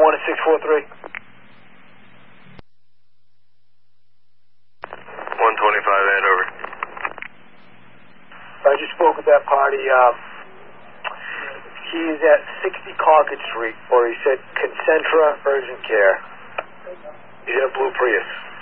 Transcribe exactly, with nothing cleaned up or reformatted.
one six four three. one twenty-five Andover. I just spoke with that party. Uh, he's at sixty Concord Street, or he said Concentra Urgent Care. He's in a blue Prius.